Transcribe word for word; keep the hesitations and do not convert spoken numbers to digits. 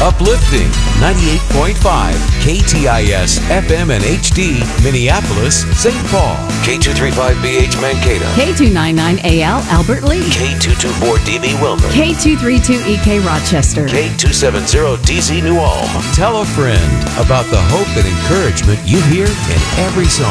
Uplifting ninety-eight point five K T I S F M and H D Minneapolis, Saint Paul. K two thirty-five B H Mankato. K two ninety-nine A L Albert Lee. K two twenty-four D B Wilmer. K two thirty-two E K Rochester. K two seventy D Z New Ulm. Tell a friend about the hope and encouragement you hear in every song.